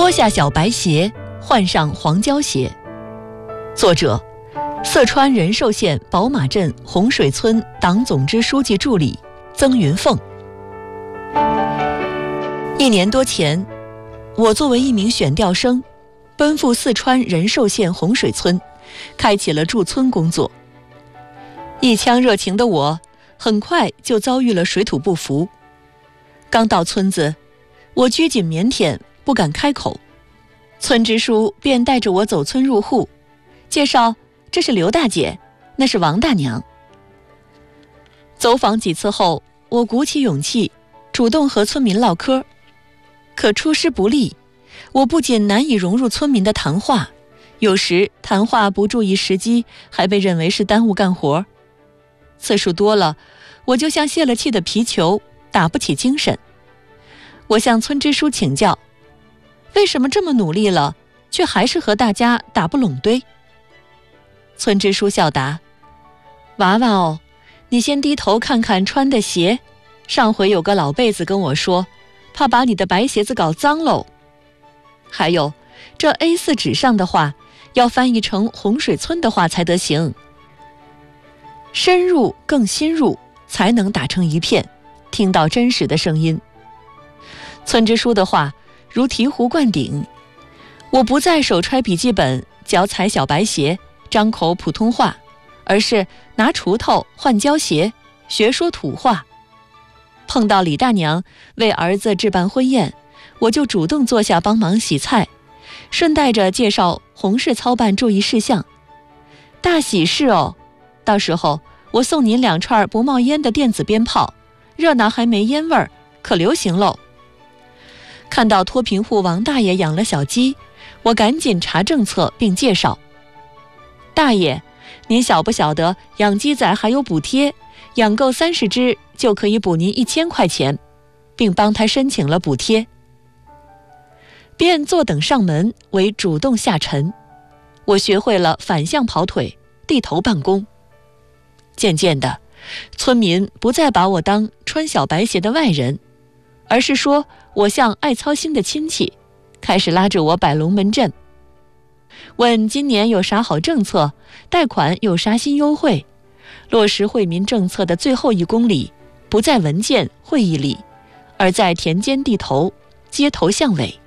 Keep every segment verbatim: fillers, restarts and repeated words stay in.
脱下小白鞋，换上黄胶鞋。作者：四川仁寿县宝马镇洪水村党总支书记助理曾云凤。一年多前，我作为一名选调生，奔赴四川仁寿县洪水村，开启了驻村工作。一腔热情的我，很快就遭遇了水土不服。刚到村子，我拘谨腼腆，不敢开口，村支书便带着我走村入户，介绍这是刘大姐，那是王大娘。走访几次后，我鼓起勇气，主动和村民唠嗑。可出师不利，我不仅难以融入村民的谈话，有时谈话不注意时机，还被认为是耽误干活。次数多了，我就像泄了气的皮球，打不起精神。我向村支书请教，为什么这么努力了，却还是和大家打不拢堆？村支书笑答：娃娃哦，你先低头看看穿的鞋，上回有个老辈子跟我说，怕把你的白鞋子搞脏喽。还有，这 A 四 纸上的话要翻译成洪水村的话才得行，深入更深入，才能打成一片，听到真实的声音。村支书的话如醍醐灌顶，我不再手揣笔记本，脚踩小白鞋，张口普通话，而是拿锄头换胶鞋，学说土话。碰到李大娘为儿子置办婚宴，我就主动坐下帮忙洗菜，顺带着介绍红事操办注意事项。大喜事哦，到时候我送您两串不冒烟的电子鞭炮，热闹还没烟味儿，可流行喽。看到脱贫户王大爷养了小鸡，我赶紧查政策并介绍。大爷，您晓不晓得养鸡仔还有补贴，养够三十只就可以补您一千块钱，并帮他申请了补贴。便坐等上门为主动下沉，我学会了反向跑腿，低头办公。渐渐的，村民不再把我当穿小白鞋的外人，而是说我像爱操心的亲戚，开始拉着我摆龙门阵，问今年有啥好政策，贷款有啥新优惠。落实惠民政策的最后一公里，不在文件会议里，而在田间地头，街头巷尾。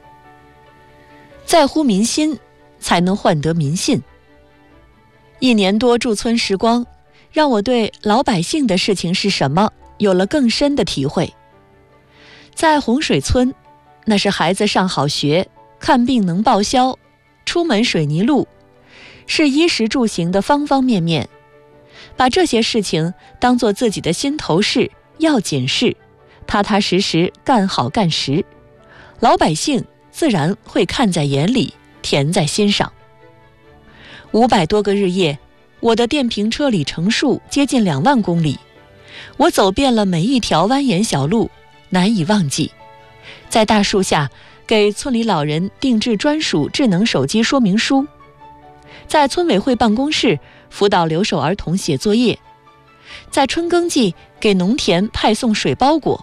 在乎民心，才能换得民信。一年多驻村时光，让我对老百姓的事情是什么有了更深的体会。在洪水村，那是孩子上好学，看病能报销，出门水泥路，是衣食住行的方方面面。把这些事情当作自己的心头事、要紧事，踏踏实实干好干实，老百姓自然会看在眼里，甜在心上。五百多个日夜，我的电瓶车里程数接近两万公里，我走遍了每一条蜿蜒小路，难以忘记。在大树下给村里老人定制专属智能手机说明书，在村委会办公室辅导留守儿童写作业，在春耕季给农田派送水包裹。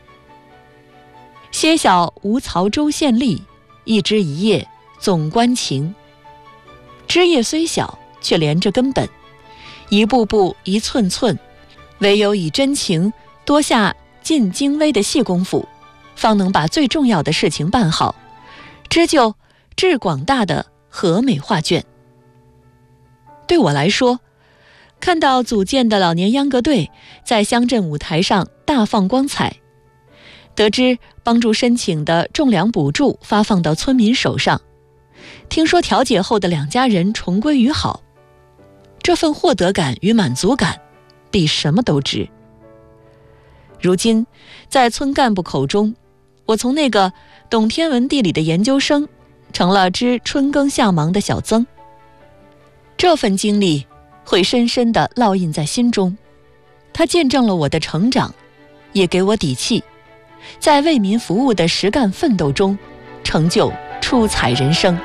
歇晓无曹州县吏，一枝一叶总关情。枝叶虽小，却连着根本，一步步一寸寸，唯有以真情多下尽精微的细功夫，方能把最重要的事情办好，织就致广大的和美画卷。对我来说，看到组建的老年秧歌队在乡镇舞台上大放光彩，得知帮助申请的种粮补助发放到村民手上，听说调解后的两家人重归于好，这份获得感与满足感比什么都值。如今在村干部口中，我从那个懂天文地理的研究生成了知春耕夏忙的小曾。这份经历会深深地烙印在心中，它见证了我的成长，也给我底气，在为民服务的实干奋斗中成就出彩人生。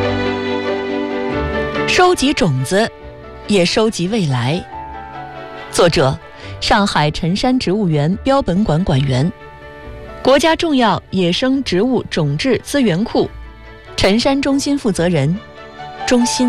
收集种子，也收集未来。 作者：上海辰山植物园标本馆馆员，国家重要野生植物种质资源库辰山中心负责人钟欣。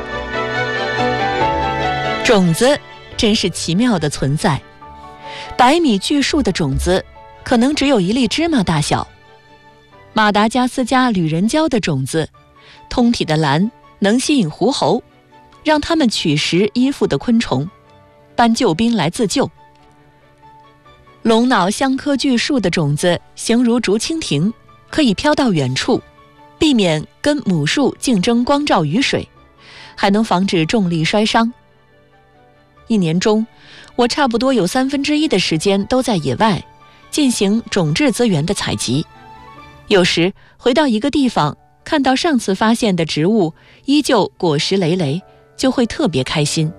种子真是奇妙的存在，百米巨树的种子可能只有一粒芝麻大小，马达加斯加旅人蕉的种子，通体的蓝能吸引狐猴，让它们取食依附的昆虫，搬救兵来自救。龙脑香科巨树的种子形如竹蜻蜓，可以飘到远处，避免跟母树竞争光照雨水，还能防止重力摔伤。一年中，我差不多有三分之一的时间都在野外进行种质资源的采集。有时回到一个地方，看到上次发现的植物依旧果实累累，就会特别开心。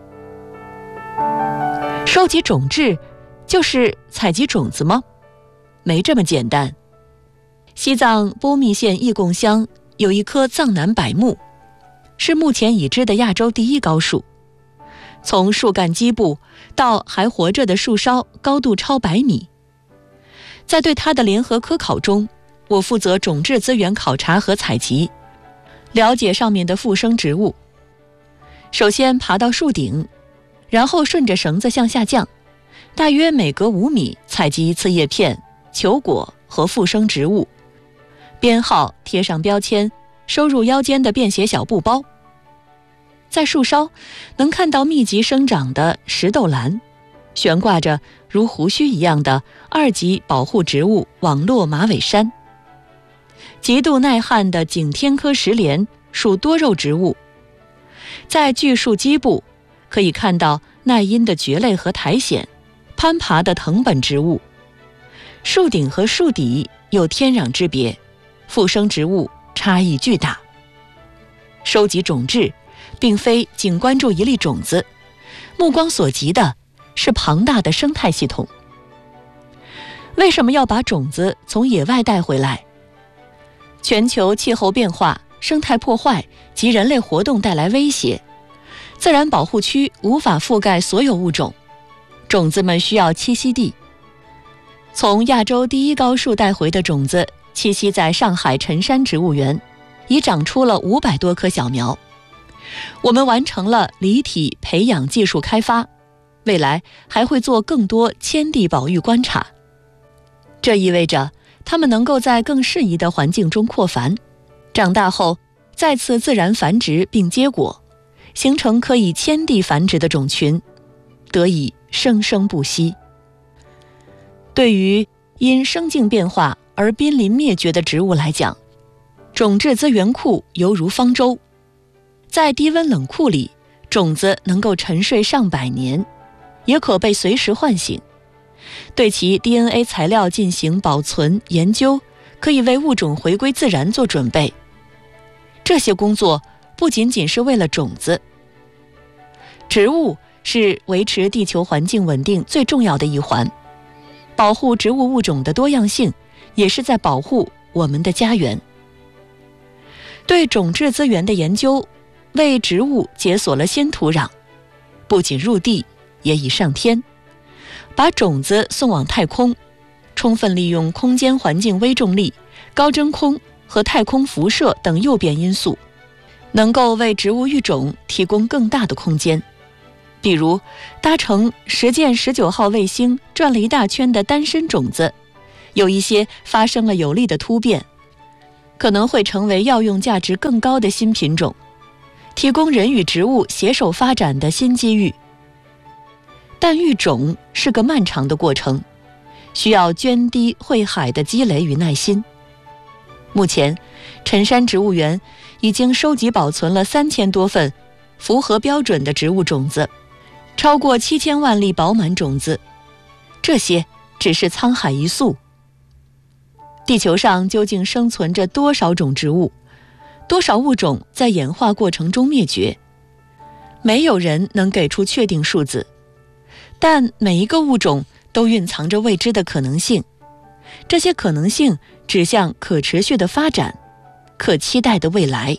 收集种质就是采集种子吗？没这么简单。西藏波密县义贡乡有一棵藏南柏木，是目前已知的亚洲第一高树。从树干基部到还活着的树梢，高度超百米。在对它的联合科考中，我负责种质资源考察和采集，了解上面的附生植物。首先爬到树顶，然后顺着绳子向下降，大约每隔五米采集一次叶片、球果和附生植物，编号贴上标签，收入腰间的便携小布包。在树梢能看到密集生长的石豆兰，悬挂着如胡须一样的二级保护植物网络马尾杉。极度耐旱的景天科石莲属多肉植物。在巨树基部可以看到耐阴的蕨类和苔藓，攀爬的藤本植物。树顶和树底有天壤之别，附生植物差异巨大。收集种质并非仅关注一粒种子，目光所及的是庞大的生态系统。为什么要把种子从野外带回来？全球气候变化、生态破坏及人类活动带来威胁，自然保护区无法覆盖所有物种，种子们需要栖息地。从亚洲第一高树带回的种子栖息在上海辰山植物园，已长出了五百多棵小苗。我们完成了离体培养技术开发，未来还会做更多迁地保育观察。这意味着它们能够在更适宜的环境中扩繁，长大后再次自然繁殖并结果，形成可以迁地繁殖的种群，得以生生不息。对于因生境变化而濒临灭绝的植物来讲，种质资源库犹如方舟。在低温冷库里，种子能够沉睡上百年，也可被随时唤醒。对其 D N A 材料进行保存研究，可以为物种回归自然做准备。这些工作不仅仅是为了种子。植物是维持地球环境稳定最重要的一环，保护植物物种的多样性，也是在保护我们的家园。对种质资源的研究为植物解锁了新土壤，不仅入地，也已上天，把种子送往太空，充分利用空间环境微重力、高真空和太空辐射等诱变因素，能够为植物育种提供更大的空间。比如搭乘实践十九号卫星转了一大圈的单身种子，有一些发生了有力的突变，可能会成为药用价值更高的新品种，提供人与植物携手发展的新机遇。但育种是个漫长的过程，需要涓滴汇海的积累与耐心。目前，辰山植物园已经收集保存了三千多份符合标准的植物种子，超过七千万粒饱满种子。这些只是沧海一粟。地球上究竟生存着多少种植物？多少物种在演化过程中灭绝？没有人能给出确定数字，但每一个物种都蕴藏着未知的可能性。这些可能性指向可持续的发展，可期待的未来。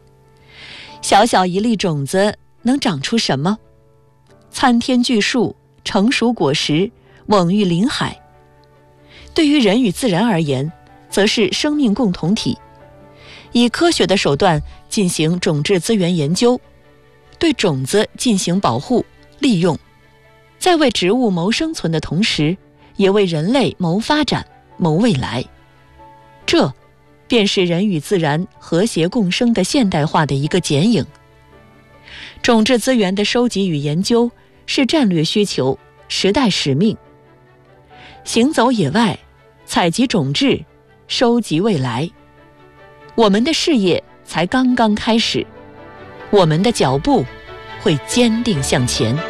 小小一粒种子能长出什么？参天巨树成熟果实，锰育林海。对于人与自然而言，则是生命共同体。以科学的手段进行种质资源研究，对种子进行保护利用，在为植物谋生存的同时，也为人类谋发展谋未来。这便是人与自然和谐共生的现代化的一个剪影。种质资源的收集与研究是战略需求、时代使命。行走野外，采集种质，收集未来。我们的事业才刚刚开始，我们的脚步会坚定向前。